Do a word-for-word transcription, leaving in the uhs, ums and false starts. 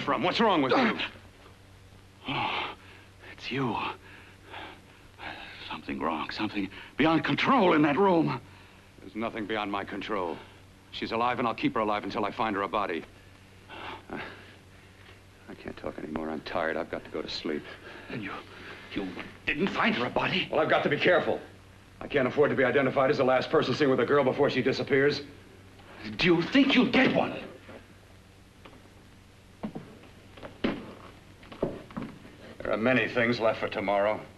from? What's wrong with you? Oh, it's you. Something wrong, something beyond control in that room. There's nothing beyond my control. She's alive, and I'll keep her alive until I find her a body. Uh, I can't talk anymore. I'm tired. I've got to go to sleep. And you, you didn't find her a body? Well, I've got to be careful. I can't afford to be identified as the last person seen with a girl before she disappears. Do you think you'll get one? There are many things left for tomorrow.